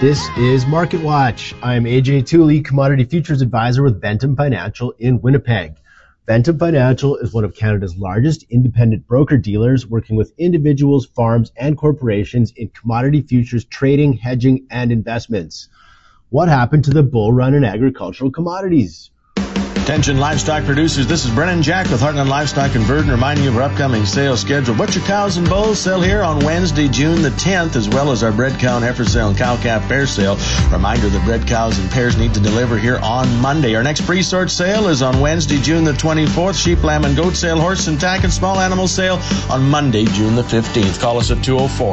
This is Market Watch. I'm AJ Tooley, Commodity Futures Advisor with Ventum Financial in Winnipeg. Ventum Financial is one of Canada's largest independent broker-dealers working with individuals, farms, and corporations in commodity futures trading, hedging, and investments. What happened to the bull run in agricultural commodities? Attention livestock producers, this is Brennan Jack with Heartland Livestock and Verdon reminding you of our upcoming sales schedule. Butcher cows and bulls sell here on Wednesday, June the 10th, as well as our bred cow and heifer sale and cow-calf pair sale. Reminder that bred cows and pairs need to deliver here on Monday. Our next pre-sort sale is on Wednesday, June the 24th. Sheep, lamb, and goat sale, horse and tack and small animal sale on Monday, June the 15th. Call us at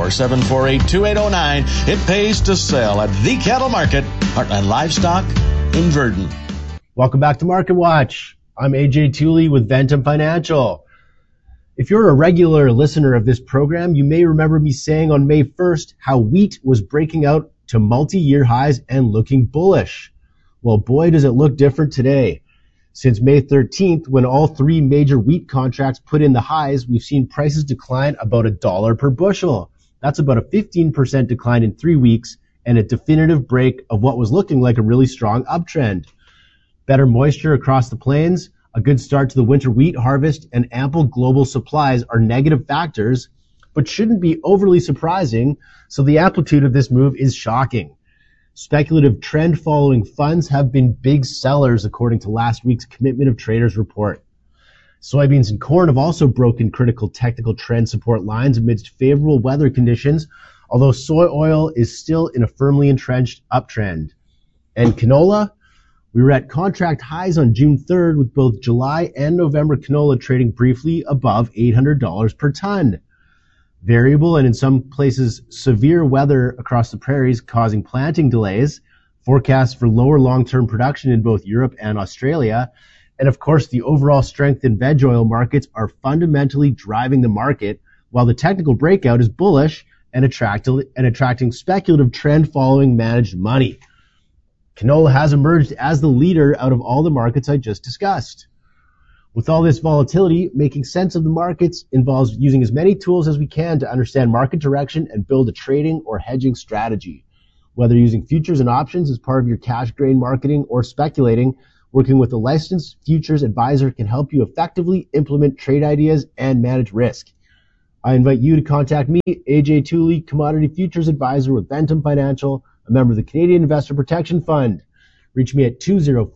204-748-2809. It pays to sell at the cattle market, Heartland Livestock in Verdon. Welcome back to Market Watch. I'm AJ Tooley with Ventum Financial. If you're a regular listener of this program, you may remember me saying on May 1st how wheat was breaking out to multi-year highs and looking bullish. Well, boy, does it look different today. Since May 13th, when all three major wheat contracts put in the highs, we've seen prices decline about $1 per bushel. That's about a 15% decline in 3 weeks and a definitive break of what was looking like a really strong uptrend. Better moisture across the plains, a good start to the winter wheat harvest, and ample global supplies are negative factors, but shouldn't be overly surprising, so the amplitude of this move is shocking. Speculative trend-following funds have been big sellers according to last week's Commitment of Traders report. Soybeans and corn have also broken critical technical trend support lines amidst favorable weather conditions, although soy oil is still in a firmly entrenched uptrend. And canola? We were at contract highs on June 3rd with both July and November canola trading briefly above $800 per ton. Variable and in some places severe weather across the prairies causing planting delays, forecasts for lower long-term production in both Europe and Australia, and of course the overall strength in veg oil markets are fundamentally driving the market, while the technical breakout is bullish and attracting speculative trend following managed money. Canola has emerged as the leader out of all the markets I just discussed. With all this volatility, making sense of the markets involves using as many tools as we can to understand market direction and build a trading or hedging strategy. Whether using futures and options as part of your cash grain marketing or speculating, working with a licensed futures advisor can help you effectively implement trade ideas and manage risk. I invite you to contact me, AJ Tooley, Commodity Futures Advisor with Ventum Financial, a member of the Canadian Investor Protection Fund. Reach me at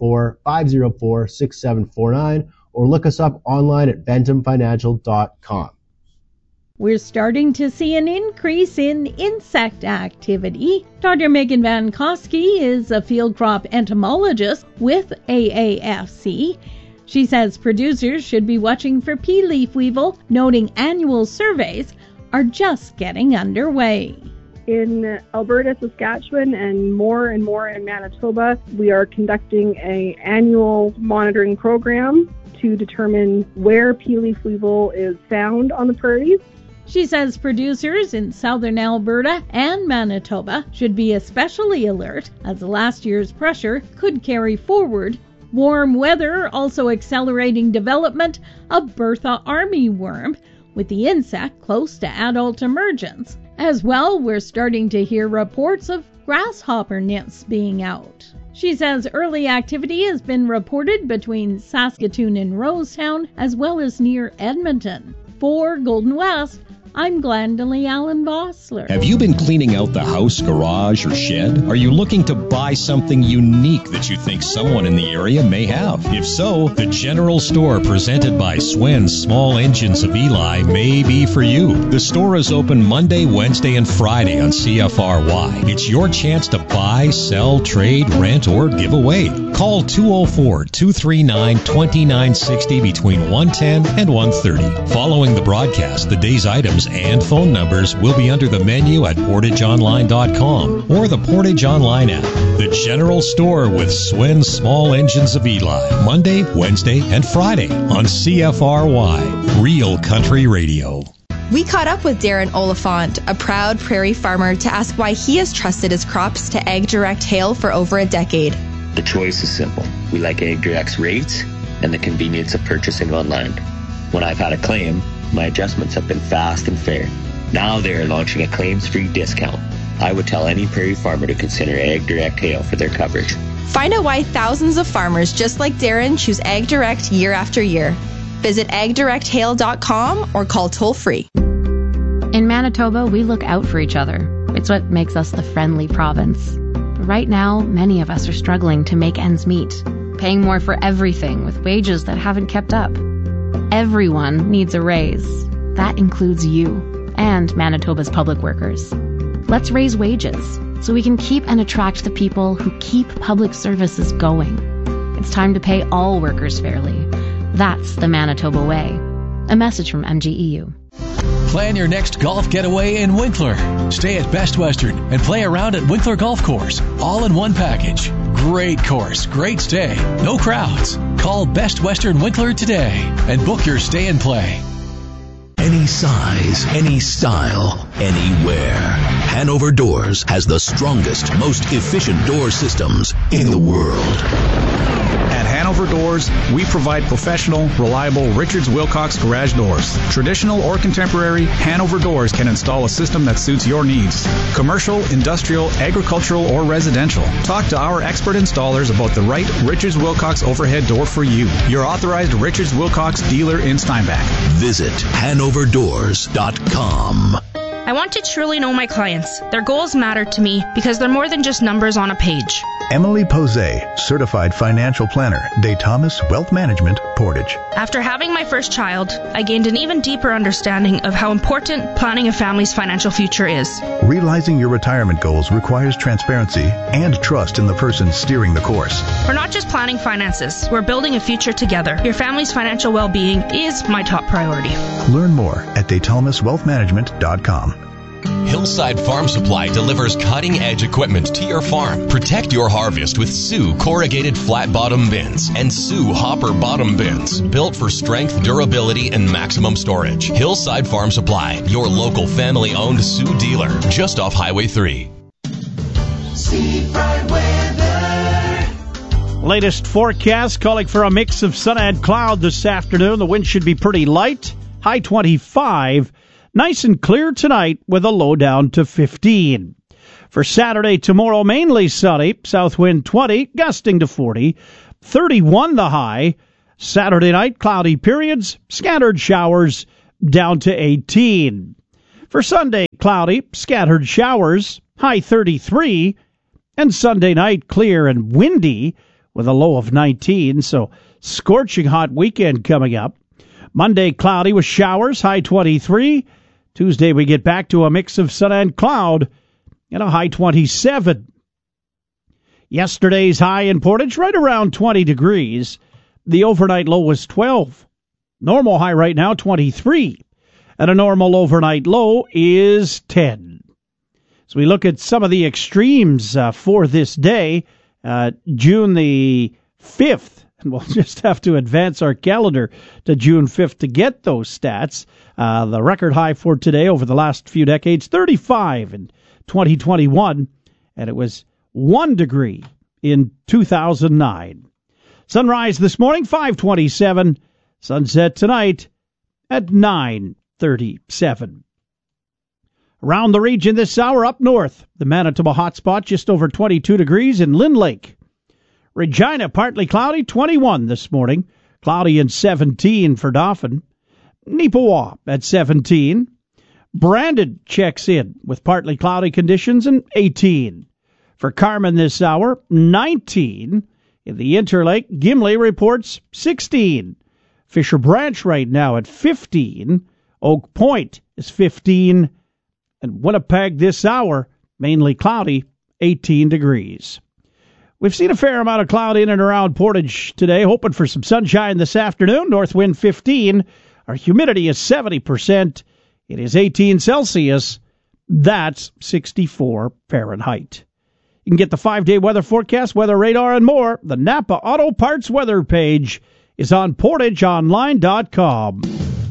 204-504-6749 or look us up online at ventumfinancial.com. We're starting to see an increase in insect activity. Dr. Megan Van Koski is a field crop entomologist with AAFC. She says producers should be watching for pea leaf weevil, noting annual surveys are just getting underway. In Alberta, Saskatchewan, and more in Manitoba, we are conducting an annual monitoring program to determine where pea leaf weevil is found on the prairies. She says producers in southern Alberta and Manitoba should be especially alert as last year's pressure could carry forward. Warm weather also accelerating development of Bertha armyworm, with the insect close to adult emergence. As well, we're starting to hear reports of grasshopper nymphs being out. She says early activity has been reported between Saskatoon and Rosetown, as well as near Edmonton. For Golden West, I'm Glendalee Allen Vossler. Have you been cleaning out the house, garage, or shed? Are you looking to buy something unique that you think someone in the area may have? If so, the General Store presented by Swen's Small Engines of Eli may be for you. The store is open Monday, Wednesday, and Friday on CFRY. It's your chance to buy, sell, trade, rent, or give away. Call 204-239-2960 between 1:10 and 1:30. Following the broadcast, the day's items and phone numbers will be under the menu at portageonline.com or the Portage Online app. The General Store with Swen's Small Engines of Eli, Monday, Wednesday, and Friday on CFRY, Real Country Radio. We caught up with Darren Oliphant, a proud prairie farmer, to ask why he has trusted his crops to AgDirect Hail for over a decade. The choice is simple. We like AgDirect's rates and the convenience of purchasing online. When I've had a claim, my adjustments have been fast and fair. Now they are launching a claims-free discount. I would tell any prairie farmer to consider Ag Direct Hail for their coverage. Find out why thousands of farmers just like Darren choose Ag Direct year after year. Visit agdirecthail.com or call toll-free. In Manitoba, we look out for each other. It's what makes us the friendly province. But right now, many of us are struggling to make ends meet, paying more for everything with wages that haven't kept up. Everyone needs a raise. That includes you and Manitoba's public workers. Let's raise wages so we can keep and attract the people who keep public services going. It's time to pay all workers fairly. That's the Manitoba way. A message from MGEU. Plan your next golf getaway in Winkler. Stay at Best Western and play around at Winkler Golf Course. All in one package. Great course, great stay, no crowds. Call Best Western Winkler today and book your stay and play. Any size, any style, anywhere. Hanover Doors has the strongest, most efficient door systems in the world. At Hanover Doors, we provide professional, reliable Richards Wilcox garage doors. Traditional or contemporary, Hanover Doors can install a system that suits your needs. Commercial, industrial, agricultural, or residential. Talk to our expert installers about the right Richards Wilcox overhead door for you. Your authorized Richards Wilcox dealer in Steinbach. Visit HanoverDoors.com. I want to truly know my clients. Their goals matter to me because they're more than just numbers on a page. Emily Posey, Certified Financial Planner, Day Thomas Wealth Management, Portage. After having my first child, I gained an even deeper understanding of how important planning a family's financial future is. Realizing your retirement goals requires transparency and trust in the person steering the course. We're not just planning finances, we're building a future together. Your family's financial well-being is my top priority. Learn more at DayThomasWealthManagement.com. Hillside Farm Supply delivers cutting-edge equipment to your farm. Protect your harvest with Sioux corrugated flat bottom bins and Sioux hopper bottom bins, built for strength, durability, and maximum storage. Hillside Farm Supply, your local family-owned Sioux dealer, just off Highway 3. Seafront weather. Latest forecast calling for a mix of sun and cloud this afternoon. The wind should be pretty light, high 25. Nice and clear tonight with a low down to 15. For Saturday, tomorrow, mainly sunny, south wind 20, gusting to 40, 31 the high. Saturday night, cloudy periods, scattered showers, down to 18. For Sunday, cloudy, scattered showers, high 33. And Sunday night, clear and windy with a low of 19, so scorching hot weekend coming up. Monday, cloudy with showers, high 23. Tuesday, we get back to a mix of sun and cloud and a high 27. Yesterday's high in Portage, right around 20 degrees. The overnight low was 12. Normal high right now, 23. And a normal overnight low is 10. So we look at some of the extremes for this day, June the 5th. And we'll just have to advance our calendar to June 5th to get those stats. The record high for today over the last few decades, 35 in 2021, and it was 1 degree in 2009. Sunrise this morning, 5:27. Sunset tonight at 9:37. Around the region this hour, up north, the Manitoba hotspot just over 22 degrees in Lynn Lake. Regina, partly cloudy, 21 this morning. Cloudy and 17 for Dauphin. Neepawa at 17. Brandon checks in with partly cloudy conditions and 18. For Carmen this hour, 19. In the Interlake, Gimli reports 16. Fisher Branch right now at 15. Oak Point is 15. And Winnipeg this hour, mainly cloudy, 18 degrees. We've seen a fair amount of cloud in and around Portage today, hoping for some sunshine this afternoon. North wind 15. Our humidity is 70%. It is 18 Celsius. That's 64 Fahrenheit. You can get the 5-day weather forecast, weather radar, and more. The Napa Auto Parts weather page is on PortageOnline.com.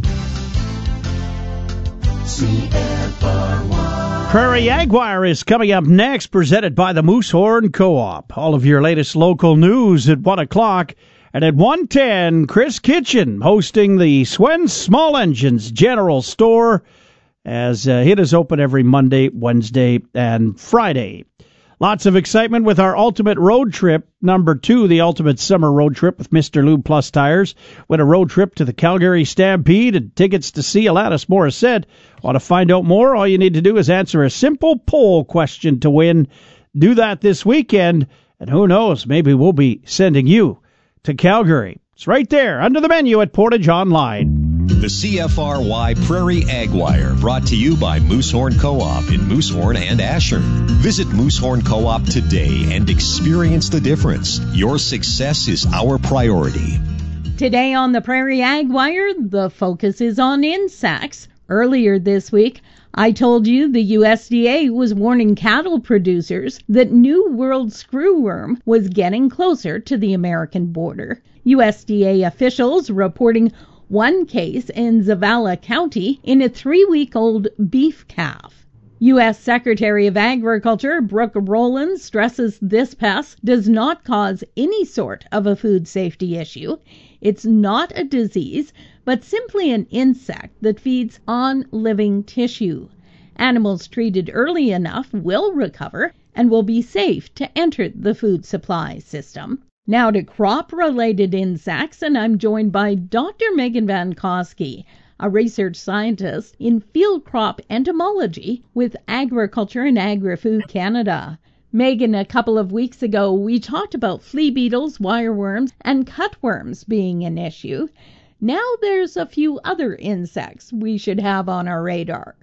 Prairie Jaguar is coming up next, presented by the Moosehorn Co-op. All of your latest local news at 1 o'clock. And at 1:10, Chris Kitchen hosting the Swen Small Engines General Store as it is open every Monday, Wednesday, and Friday. Lots of excitement with our Ultimate Road Trip, number 2, the Ultimate Summer Road Trip with Mr. Lube Plus Tires. Win a road trip to the Calgary Stampede and tickets to see Alanis Morissette. Want to find out more? All you need to do is answer a simple poll question to win. Do that this weekend, and who knows, maybe we'll be sending you to Calgary. It's right there under the menu at Portage Online. The CFRY Prairie Ag Wire, brought to you by Moosehorn Co-op in Moosehorn and Asher. Visit Moosehorn Co-op today and experience the difference. Your success is our priority. Today on the Prairie Ag Wire, the focus is on insects. Earlier this week, I told you the USDA was warning cattle producers that New World screwworm was getting closer to the American border. USDA officials reporting one case in Zavala County in a 3-week-old beef calf. U.S. Secretary of Agriculture Brooke Rollins stresses this pest does not cause any sort of a food safety issue. It's not a disease, but simply an insect that feeds on living tissue. Animals treated early enough will recover and will be safe to enter the food supply system. Now to crop-related insects, and I'm joined by Dr. Megan Van Koski, a research scientist in field crop entomology with Agriculture and Agri-Food Canada. Megan, a couple of weeks ago, we talked about flea beetles, wireworms, and cutworms being an issue. Now there's a few other insects we should have on our radar.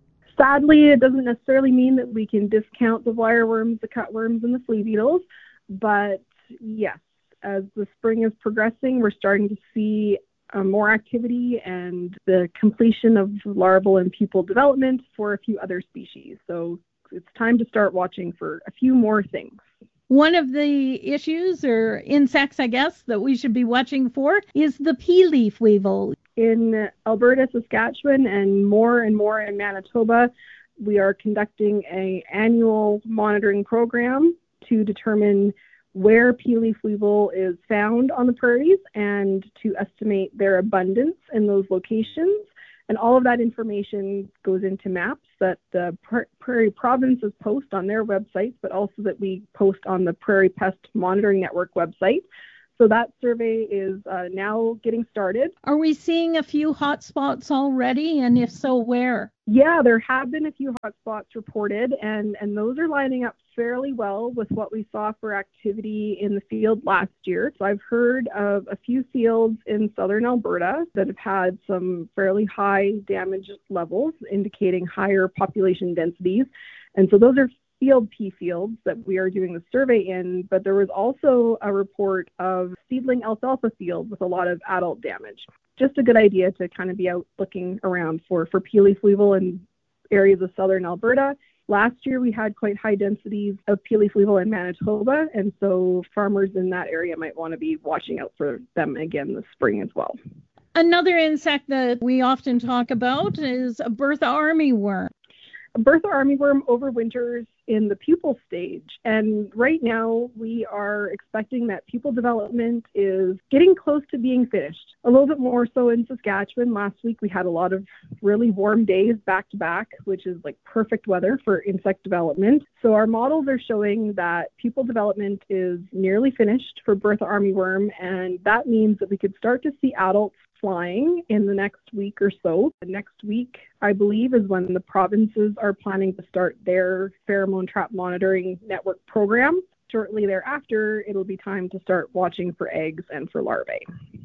Sadly, it doesn't necessarily mean that we can discount the wireworms, the cutworms, and the flea beetles, but yes, as the spring is progressing, we're starting to see more activity and the completion of larval and pupal development for a few other species. So it's time to start watching for a few more things. One of the issues or insects, I guess, that we should be watching for is the pea leaf weevil. In Alberta, Saskatchewan, and more in Manitoba, we are conducting an annual monitoring program to determine where pea leaf weevil is found on the prairies and to estimate their abundance in those locations. And all of that information goes into maps that the Prairie Provinces post on their websites, but also that we post on the Prairie Pest Monitoring Network website. So that survey is now getting started. Are we seeing a few hot spots already? And if so, where? Yeah, there have been a few hot spots reported, and those are lining up fairly well with what we saw for activity in the field last year. So I've heard of a few fields in southern Alberta that have had some fairly high damage levels, indicating higher population densities. And so those are field pea fields that we are doing the survey in, but there was also a report of seedling alfalfa fields with a lot of adult damage. Just a good idea to kind of be out looking around for pea leaf weevil in areas of southern Alberta. Last year, we had quite high densities of pea leaf weevil in Manitoba, and so farmers in that area might want to be watching out for them again this spring as well. Another insect that we often talk about is a Bertha armyworm. Bertha armyworm overwinters in the pupal stage, and right now we are expecting that pupal development is getting close to being finished. A little bit more so in Saskatchewan. Last week we had a lot of really warm days back to back, which is like perfect weather for insect development. So our models are showing that pupal development is nearly finished for Bertha armyworm, and that means that we could start to see adults flying in the next week or so. Next week, I believe, is when the provinces are planning to start their pheromone trap monitoring network program. Shortly thereafter, it'll be time to start watching for eggs and for larvae.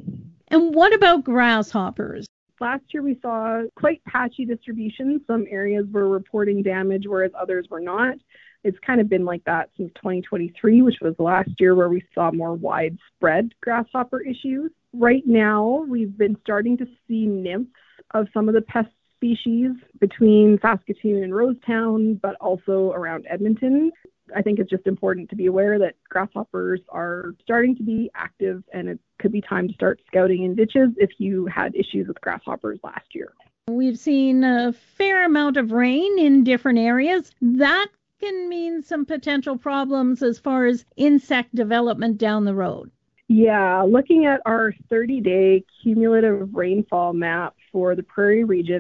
And what about grasshoppers? Last year, we saw quite patchy distribution. Some areas were reporting damage, whereas others were not. It's kind of been like that since 2023, which was the last year where we saw more widespread grasshopper issues. Right now, we've been starting to see nymphs of some of the pest species between Saskatoon and Rosetown, but also around Edmonton. I think it's just important to be aware that grasshoppers are starting to be active, and it could be time to start scouting in ditches if you had issues with grasshoppers last year. We've seen a fair amount of rain in different areas. That can mean some potential problems as far as insect development down the road. Yeah, looking at our 30-day cumulative rainfall map for the Prairie region,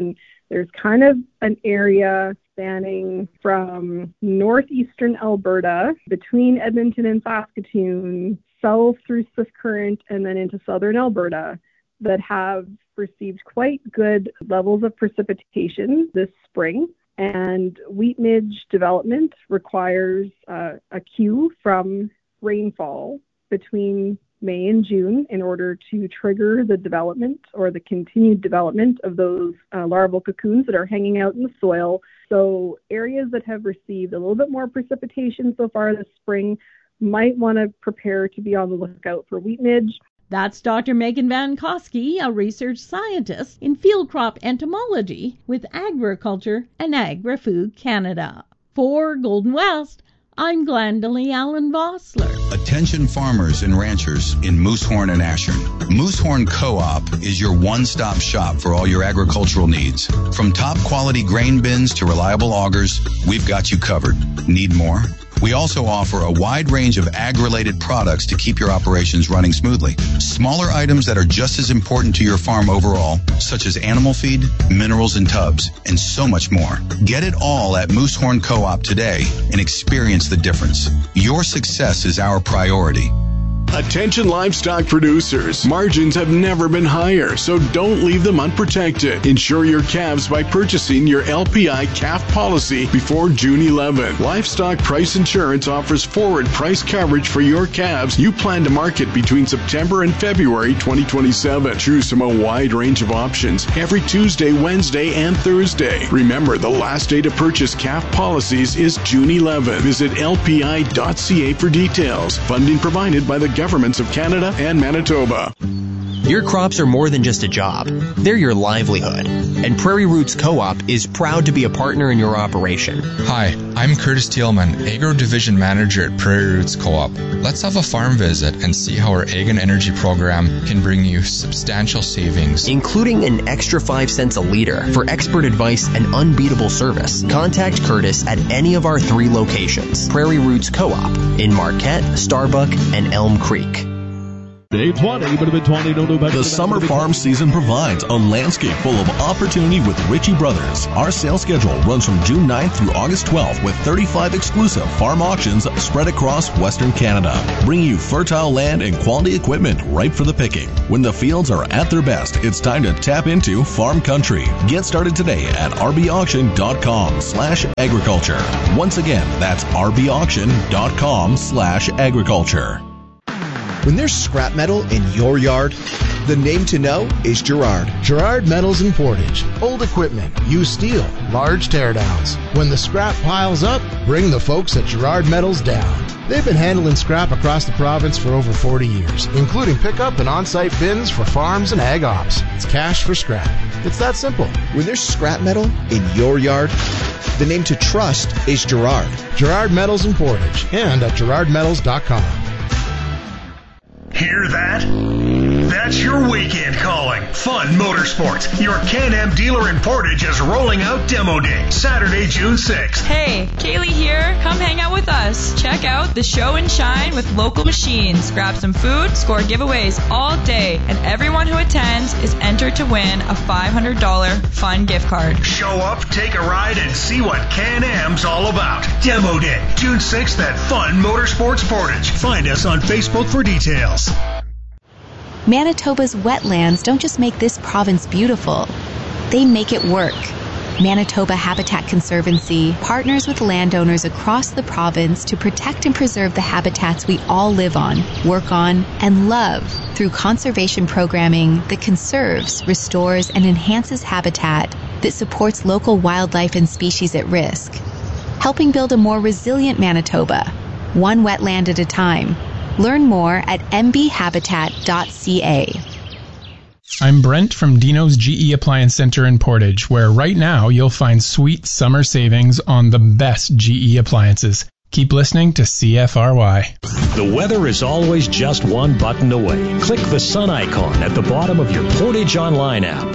There's kind of an area spanning from northeastern Alberta, between Edmonton and Saskatoon, south through Swift Current, and then into southern Alberta, that have received quite good levels of precipitation this spring. And wheat midge development requires a queue from rainfall between May and June in order to trigger the development or the continued development of those larval cocoons that are hanging out in the soil. So areas that have received a little bit more precipitation so far this spring might want to prepare to be on the lookout for wheat midge. That's Dr. Megan Van Koski, a research scientist in field crop entomology with Agriculture and Agri-Food Canada. For Golden West, I'm Glendalee Allen Vossler. Attention farmers and ranchers in Moosehorn and Ashern. Moosehorn Co-op is your one-stop shop for all your agricultural needs. From top quality grain bins to reliable augers, we've got you covered. Need more? We also offer a wide range of ag-related products to keep your operations running smoothly. Smaller items that are just as important to your farm overall, such as animal feed, minerals and tubs, and so much more. Get it all at Moosehorn Co-op today and experience the difference. Your success is our priority. Attention livestock producers. Margins have never been higher, so don't leave them unprotected. Insure your calves by purchasing your LPI calf policy before June 11. Livestock Price Insurance offers forward price coverage for your calves you plan to market between September and February 2027. Choose from a wide range of options every Tuesday, Wednesday, and Thursday. Remember, the last day to purchase calf policies is June 11. Visit lpi.ca for details. Funding provided by the governments of Canada and Manitoba. Your crops are more than just a job. They're your livelihood. And Prairie Roots Co-op is proud to be a partner in your operation. Hi, I'm Curtis Thielman, Agro Division Manager at Prairie Roots Co-op. Let's have a farm visit and see how our Ag and Energy program can bring you substantial savings, including an extra 5 cents a liter for expert advice and unbeatable service. Contact Curtis at any of our 3 locations. Prairie Roots Co-op in Marquette, Starbuck, and Elm Creek. Day 20, but been 20, no better. The summer farm season provides a landscape full of opportunity with Ritchie Brothers. Our sales schedule runs from June 9th through August 12th with 35 exclusive farm auctions spread across Western Canada, bringing you fertile land and quality equipment ripe for the picking. When the fields are at their best, it's time to tap into farm country. Get started today at rbauction.com/agriculture. Once again, that's rbauction.com/agriculture. When there's scrap metal in your yard, the name to know is Girard. Girard Metals in Portage. Old equipment, used steel, large teardowns. When the scrap piles up, bring the folks at Girard Metals down. They've been handling scrap across the province for over 40 years, including pickup and on-site bins for farms and ag ops. It's cash for scrap. It's that simple. When there's scrap metal in your yard, the name to trust is Girard. Girard Metals in Portage and at girardmetals.com. Hear that? That's your weekend calling. Fun Motorsports, your Can-Am dealer in Portage, is rolling out Demo Day, Saturday, June 6th. Hey, Kaylee here. Come hang out with us. Check out the show and shine with local machines. Grab some food, score giveaways all day, and everyone who attends is entered to win a $500 fun gift card. Show up, take a ride, and see what Can-Am's all about. Demo Day, June 6th at Fun Motorsports Portage. Find us on Facebook for details. Manitoba's wetlands don't just make this province beautiful, they make it work. Manitoba Habitat Conservancy partners with landowners across the province to protect and preserve the habitats we all live on, work on, and love through conservation programming that conserves, restores, and enhances habitat that supports local wildlife and species at risk, helping build a more resilient Manitoba, one wetland at a time. Learn more at mbhabitat.ca. I'm Brent from Dino's GE Appliance Center in Portage, where right now you'll find sweet summer savings on the best GE appliances. Keep listening to CFRY. The weather is always just one button away. Click the sun icon at the bottom of your Portage Online app.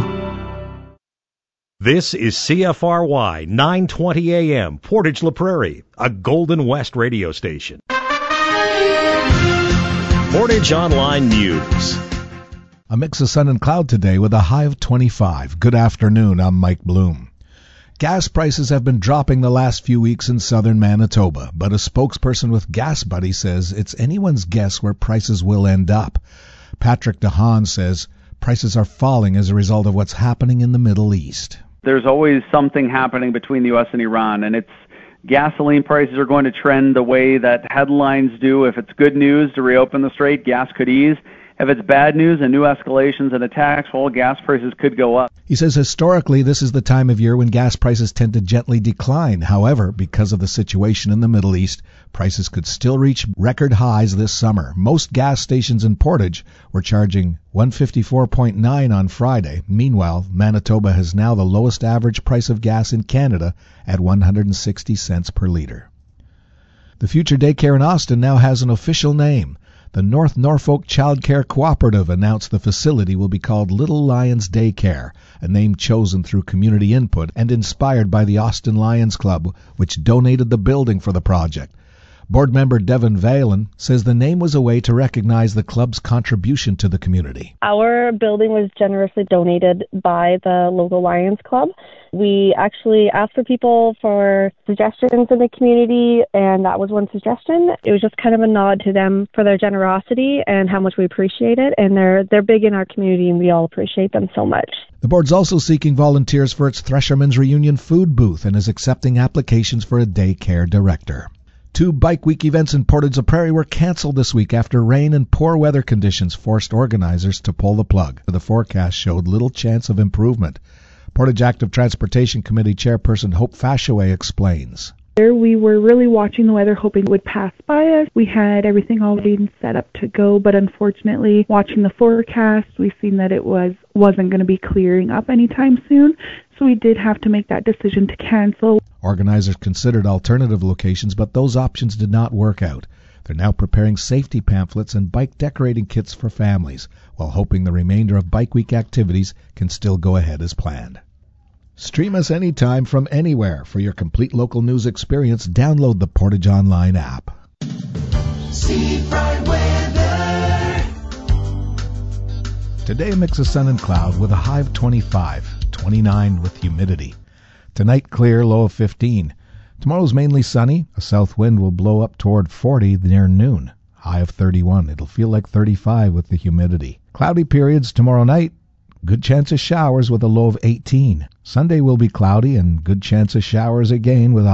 This is CFRY 920 AM, Portage La Prairie, a Golden West radio station. Portage Online News. A mix of sun and cloud today with a high of 25. Good afternoon, I'm Mike Bloom. Gas prices have been dropping the last few weeks in southern Manitoba, but a spokesperson with Gas Buddy says it's anyone's guess where prices will end up. Patrick DeHaan says prices are falling as a result of what's happening in the Middle East. There's always something happening between the U.S. and Iran, and it's gasoline prices are going to trend the way that headlines do. If it's good news to reopen the strait, gas could ease. If it's bad news and new escalations and attacks, well, gas prices could go up. He says historically this is the time of year when gas prices tend to gently decline. However, because of the situation in the Middle East, prices could still reach record highs this summer. Most gas stations in Portage were charging $154.9 on Friday. Meanwhile, Manitoba has now the lowest average price of gas in Canada at 160 cents per litre. The Future Daycare in Austin now has an official name. The North Norfolk Child Care Cooperative announced the facility will be called Little Lions Daycare, a name chosen through community input and inspired by the Austin Lions Club, which donated the building for the project. Board member Devin Valen says the name was a way to recognize the club's contribution to the community. Our building was generously donated by the local Lions Club. We actually asked for people for suggestions in the community, and that was one suggestion. It was just kind of a nod to them for their generosity and how much we appreciate it, and they're big in our community, and we all appreciate them so much. The board's also seeking volunteers for its Thresherman's Reunion food booth and is accepting applications for a daycare director. 2 Bike Week events in Portage-la-Prairie were canceled this week after rain and poor weather conditions forced organizers to pull the plug. The forecast showed little chance of improvement. Portage Active Transportation Committee Chairperson Hope Fashaway explains. We were really watching the weather, hoping it would pass by us. We had everything already set up to go, but unfortunately, watching the forecast, we've seen that it wasn't going to be clearing up anytime soon, so we did have to make that decision to cancel. Organizers considered alternative locations, but those options did not work out. They're now preparing safety pamphlets and bike decorating kits for families, while hoping the remainder of Bike Week activities can still go ahead as planned. Stream us anytime from anywhere. For your complete local news experience, download the Portage Online app. Seafront weather. Today a mix of sun and cloud with a high of 25, 29 with humidity. Tonight clear, low of 15. Tomorrow's mainly sunny. A south wind will blow up toward 40 near noon. High of 31. It'll feel like 35 with the humidity. Cloudy periods tomorrow night. Good chance of showers with a low of 18. Sunday will be cloudy and good chance of showers again with a